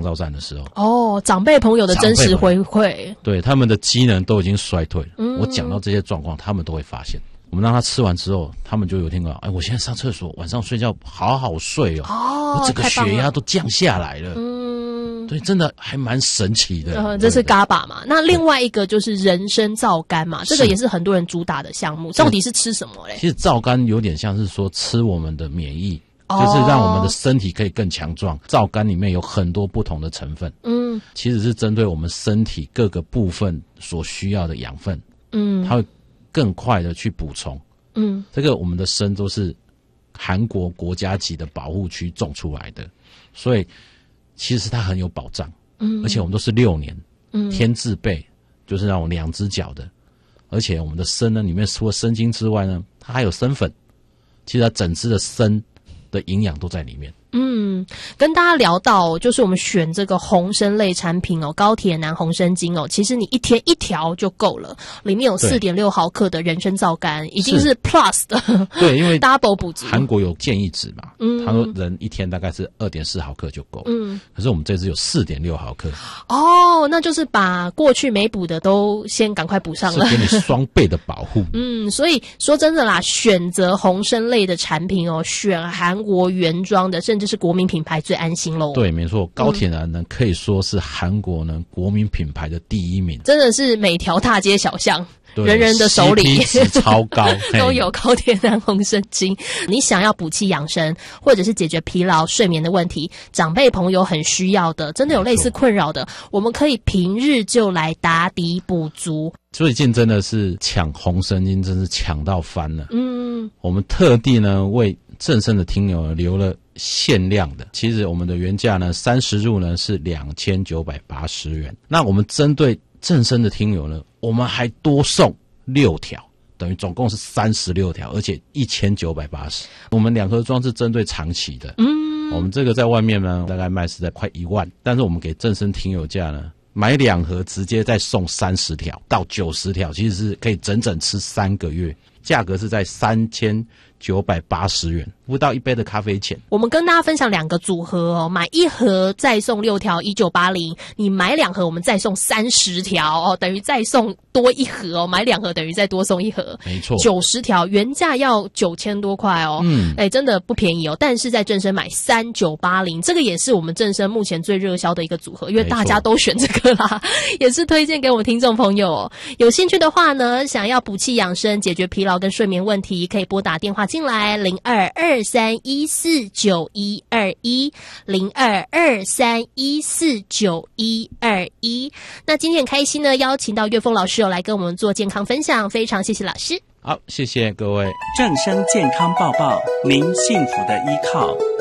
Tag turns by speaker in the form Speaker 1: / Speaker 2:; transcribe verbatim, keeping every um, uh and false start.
Speaker 1: 照站的时候，
Speaker 2: 哦，长辈朋友的真实回馈，
Speaker 1: 对，他们的机能都已经衰退了。嗯、我讲到这些状况，他们都会发现。我们让他吃完之后，他们就有听到，哎，我现在上厕所，晚上睡觉好好睡哦，哦我整个血压都降下来了。嗯，对，真的还蛮神奇的。
Speaker 2: 呃，这是嘎巴嘛？那另外一个就是人参皂苷嘛，这个也是很多人主打的项目。到底是吃什么嘞？
Speaker 1: 其实皂苷有点像是说吃我们的免疫。就是让我们的身体可以更强壮。皂苷里面有很多不同的成分，嗯，其实是针对我们身体各个部分所需要的养分，嗯，它会更快的去补充，嗯，这个我们的参都是韩国国家级的保护区种出来的，所以其实它很有保障，嗯，而且我们都是六年，嗯，天字辈，就是那种两只脚的，而且我们的参呢，里面除了参精之外呢，它还有参粉，其实它整只的参的营养都在里面。
Speaker 2: 嗯，跟大家聊到就是我们选这个红参类产品哦，高铁南红参精哦，其实你一天一条就够了，里面有 四点六 毫克的人参皂苷，已经是 plus 的，
Speaker 1: 对，因为
Speaker 2: double 补足。韩
Speaker 1: 国有建议值嘛，嗯，他说人一天大概是 二点四 毫克就够了，嗯，可是我们这支有 四点六 毫克。
Speaker 2: 哦，那就是把过去没补的都先赶快补上了，
Speaker 1: 是给你双倍的保护。
Speaker 2: 嗯，所以说真的啦，选择红参类的产品哦，选韩国原装的，甚至是国民品牌最安心咯。
Speaker 1: 对，没错，高铁南呢、嗯、可以说是韩国呢国民品牌的第一名，
Speaker 2: 真的是每条大街小巷人人的手里
Speaker 1: C P 值超高
Speaker 2: 都有高铁南红参精。你想要补气养生，或者是解决疲劳睡眠的问题，长辈朋友很需要的，真的有类似困扰的，我们可以平日就来打底补足。
Speaker 1: 最近真的是抢红参精，真是抢到翻了。嗯，我们特地呢为正声的听友留了限量的，其实我们的原价呢三十入呢是两千九百八十元，那我们针对正声的听友呢，我们还多送六条，等于总共是三十六条，而且一千九百八十。我们两盒装是针对长期的，嗯，我们这个在外面呢大概卖是在快一万，但是我们给正声听友价呢，买两盒直接再送三十条到九十条，其实是可以整整吃三个月，价格是在三千九百八十元，不到一杯的咖啡钱。
Speaker 2: 我们跟大家分享两个组合哦，买一盒再送六条一九八零，你买两盒我们再送三十条哦，等于再送多一盒哦，买两盒等于再多送一盒，
Speaker 1: 没错，
Speaker 2: 九十条原价要九千多块哦，嗯，哎，真的不便宜哦。但是在正声买三九八零，这个也是我们正声目前最热销的一个组合，因为大家都选这个啦，也是推荐给我们听众朋友哦。有兴趣的话呢，想要补气养生、解决疲劳跟睡眠问题，可以拨打电话进来零二二三一四九一二一零二二三一四九一二一。那今天很开心呢，邀请到岳峰老师有来跟我们做健康分享，非常谢谢老师。
Speaker 1: 好，谢谢各位。
Speaker 3: 正声健康报报，您幸福的依靠。